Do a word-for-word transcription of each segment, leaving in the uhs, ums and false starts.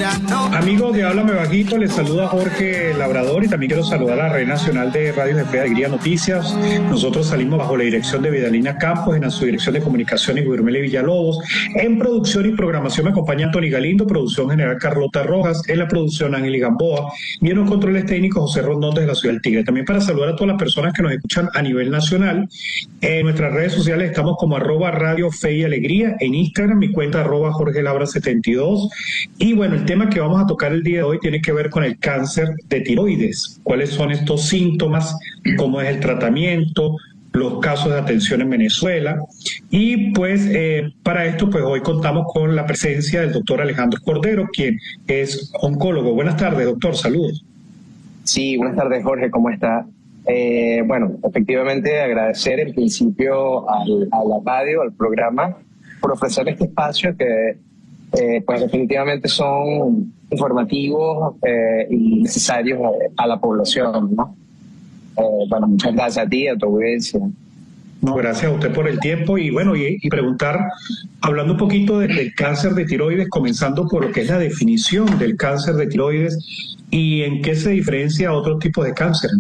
Amigos de Háblame Bajito, les saluda Jorge Labrador y también quiero saludar a la Red Nacional de Radio F P Alegría Noticias. Nosotros salimos bajo la dirección de Vidalina Campos, en su dirección de comunicación y Guillermele Villalobos. En producción y programación me acompaña Anthony Galindo, producción general Carlota Rojas, en la producción Ángel Gamboa y en los controles técnicos José Rondón desde la ciudad del Tigre. También para saludar a todas las personas que nos escuchan a nivel nacional. En nuestras redes sociales estamos como arroba Radio Fe y Alegría, en Instagram mi cuenta arroba Jorge Labra setenta y dos. Y bueno, el tema que vamos a tocar el día de hoy tiene que ver con el cáncer de tiroides. ¿Cuáles son estos síntomas? ¿Cómo es el tratamiento? Los casos de atención en Venezuela. Y pues eh, para esto pues hoy contamos con la presencia del doctor Alejandro Cordero, quien es oncólogo. Buenas tardes, doctor, saludos. Sí, buenas tardes, Jorge, ¿cómo está? Eh, bueno, efectivamente agradecer en principio al, a la radio, al programa, por ofrecer este espacio que eh, pues definitivamente son informativos eh, y necesarios a, a la población, ¿no? Eh, bueno, muchas gracias a ti, a tu audiencia. No, gracias a usted por el tiempo y bueno, y, y preguntar, hablando un poquito de, del cáncer de tiroides, comenzando por lo que es la definición del cáncer de tiroides y en qué se diferencia a otros tipos de cáncer.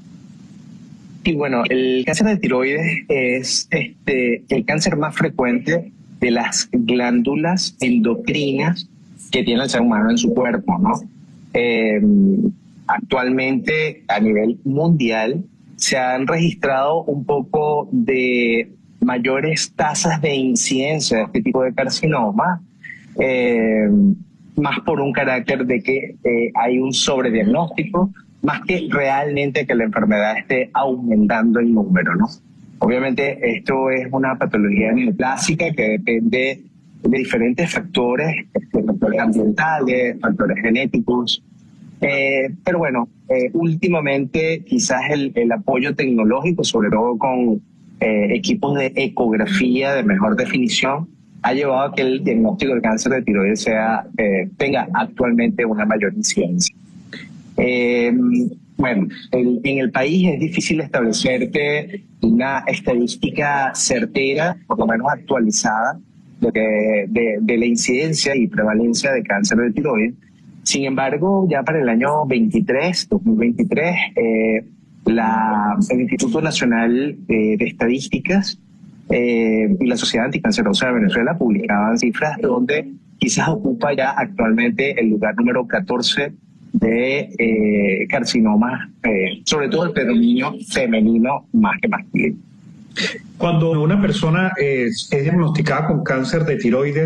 Y bueno, el cáncer de tiroides es este, el cáncer más frecuente de las glándulas endocrinas que tiene el ser humano en su cuerpo, ¿no? Eh, actualmente, a nivel mundial, se han registrado un poco de mayores tasas de incidencia de este tipo de carcinoma, eh, más por un carácter de que eh, hay un sobrediagnóstico, más que realmente que la enfermedad esté aumentando el número, ¿no? Obviamente esto es una patología neoplásica que depende de diferentes factores, factores ambientales, factores genéticos, eh, pero bueno, eh, últimamente quizás el, el apoyo tecnológico, sobre todo con eh, equipos de ecografía de mejor definición, ha llevado a que el diagnóstico del cáncer de tiroides sea, eh, tenga actualmente una mayor incidencia. Eh, bueno, el, en el país es difícil establecerte una estadística certera, por lo menos actualizada, de, que, de, de la incidencia y prevalencia de cáncer de tiroides. Sin embargo, ya para el año veintitrés, dos mil veintitrés, eh, la, el Instituto Nacional eh, de Estadísticas eh, y la Sociedad Anticancerosa de Venezuela publicaban cifras donde quizás ocupa ya actualmente el lugar número catorce de eh, carcinomas, eh, sobre todo el predominio femenino más que masculino. Cuando una persona es, es diagnosticada con cáncer de tiroides,